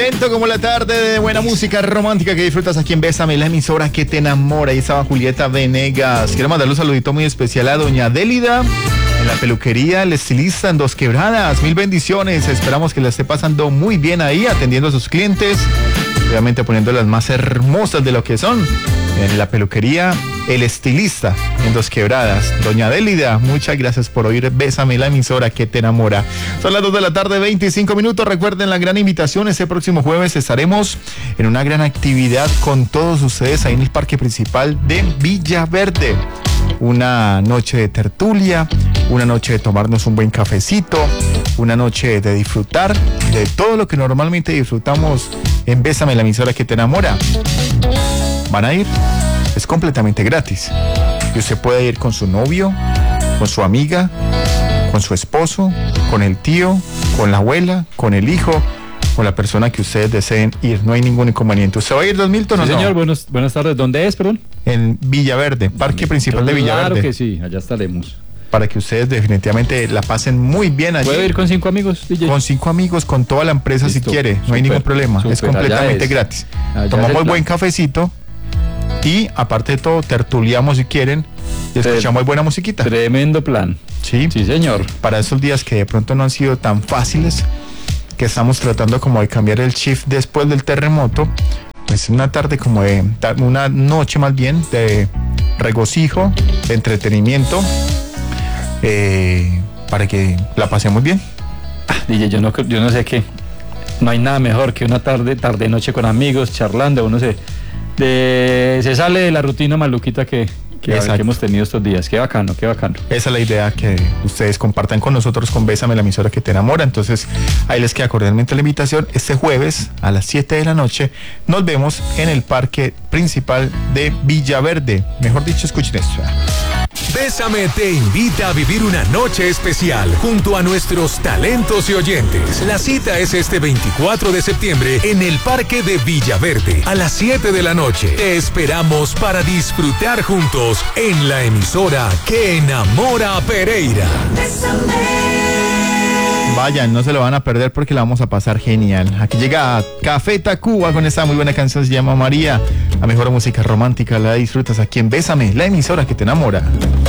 Momento como la tarde de buena música romántica que disfrutas aquí en Bésame, la emisora que te enamora. Ahí estaba Julieta Venegas. Quiero mandarle un saludito muy especial a doña Délida en la peluquería El Estilista en Dos Quebradas. Mil bendiciones. Esperamos que la esté pasando muy bien ahí, atendiendo a sus clientes, obviamente poniéndolas más hermosas de lo que son. En la peluquería El Estilista en Dos Quebradas. Doña Délida, muchas gracias por oír Bésame, la emisora que te enamora. Son las 2 de la tarde, 25 minutos. Recuerden la gran invitación. Este próximo jueves estaremos en una gran actividad con todos ustedes ahí en el parque principal de Villaverde. Una noche de tertulia, una noche de tomarnos un buen cafecito, una noche de disfrutar de todo lo que normalmente disfrutamos en Bésame, la emisora que te enamora. ¿Van a ir? Es completamente gratis. Y usted puede ir con su novio, con su amiga, con su esposo, con el tío, con la abuela, con el hijo, con la persona que ustedes deseen ir. No hay ningún inconveniente. ¿Usted va a ir, don Milton, o no? Señor, buenas tardes. ¿Dónde es, perdón? En Villaverde, parque principal de Villaverde. Claro que sí, allá estaremos. Para que ustedes definitivamente la pasen muy bien allí. ¿Puedo ir con 5 amigos, DJ? Con 5 amigos, con toda la empresa. Listo. Si quiere. No hay ningún problema. Es completamente gratis. Tomamos buen cafecito. Y aparte de todo, tertuliamos si quieren y escuchamos buena musiquita. Tremendo plan. Sí, señor. Para esos días que de pronto no han sido tan fáciles, que estamos tratando como de cambiar el shift después del terremoto, pues una tarde como de, una noche más bien, de regocijo, de entretenimiento, para que la pasemos bien. DJ, yo no sé qué. No hay nada mejor que una tarde-noche con amigos, charlando, uno se sale de la rutina maluquita que hemos tenido estos días. Qué bacano. Esa es la idea, que ustedes compartan con nosotros con Bésame, la emisora que te enamora. Entonces ahí les queda cordialmente la invitación. Este jueves a las 7 de la noche nos vemos en el parque principal de Villaverde. Mejor dicho, escuchen esto. Bésame te invita a vivir una noche especial junto a nuestros talentos y oyentes. La cita es este 24 de septiembre en el Parque de Villaverde a las 7 de la noche. Te esperamos para disfrutar juntos en la emisora que enamora a Pereira. Vayan, no se lo van a perder porque la vamos a pasar genial. Aquí llega Café Tacuba con esta muy buena canción, se llama María. La mejor música romántica la disfrutas aquí en Bésame, la emisora que te enamora.